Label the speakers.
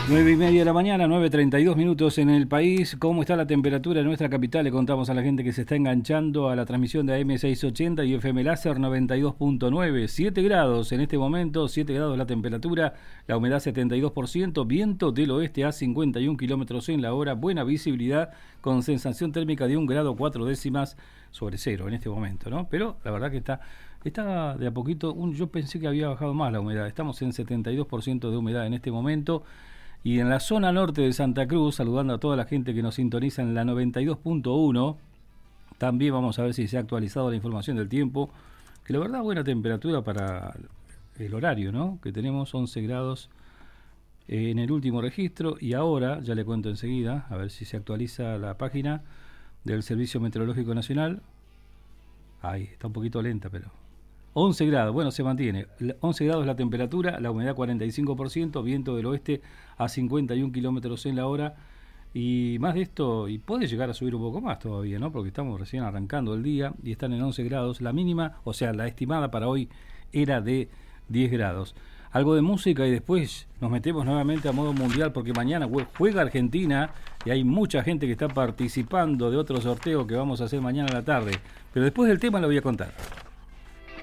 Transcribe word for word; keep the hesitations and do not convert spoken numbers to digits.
Speaker 1: Nueve y media de la mañana, nueve treinta y dos minutos en el país. ¿Cómo está la temperatura en nuestra capital? Le contamos a la gente que se está enganchando a la transmisión de A M seiscientos ochenta y F M Láser noventa y dos punto nueve. siete grados en este momento, siete grados la temperatura, la humedad setenta y dos por ciento, viento del oeste a cincuenta y un kilómetros en la hora, buena visibilidad con sensación térmica de un grado cuatro décimas sobre cero en este momento, ¿no? Pero la verdad que está... Está de a poquito, un, yo pensé que había bajado más la humedad, estamos en setenta y dos por ciento de humedad en este momento. Y en la zona norte de Santa Cruz, saludando a toda la gente que nos sintoniza en la noventa y dos punto uno, también vamos a ver si se ha actualizado la información del tiempo, que la verdad buena temperatura para el horario, ¿no? Que tenemos once grados en el último registro, y ahora, ya le cuento enseguida, a ver si se actualiza la página del Servicio Meteorológico Nacional. Ahí, está un poquito lenta, pero... once grados, bueno, se mantiene. once grados la temperatura, la humedad cuarenta y cinco por ciento, viento del oeste a cincuenta y un kilómetros en la hora. Y más de esto, y puede llegar a subir un poco más todavía, ¿no? Porque estamos recién arrancando el día y están en once grados. La mínima, o sea, la estimada para hoy era de diez grados. Algo de música y después nos metemos nuevamente a modo mundial, porque mañana juega Argentina y hay mucha gente que está participando de otro sorteo que vamos a hacer mañana a la tarde. Pero después del tema lo voy a contar.